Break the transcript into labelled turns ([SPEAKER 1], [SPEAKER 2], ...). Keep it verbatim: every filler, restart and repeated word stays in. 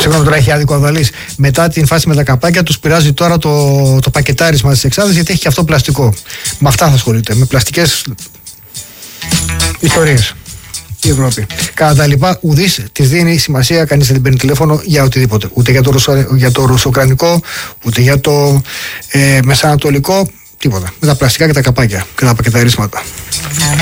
[SPEAKER 1] Συγγνώμη, τώρα έχει άδικο ο Αδαλής. Μετά την φάση με τα καπάκια, τους πειράζει τώρα το, το πακετάρισμα της εξάδας, γιατί έχει και αυτό πλαστικό. Με αυτά θα ασχολείται. Με πλαστικές ιστορίες. Η Ευρώπη. Κατά τα λοιπά, ουδής της δίνει σημασία, κανείς δεν την παίρνει τηλέφωνο για οτιδήποτε. Ούτε για το, ρωσο, για το ρωσοκρανικό, ούτε για το ε, μεσανατολικό, τίποτα. Με τα πλαστικά και τα καπάκια και τα πακεταρίσματα.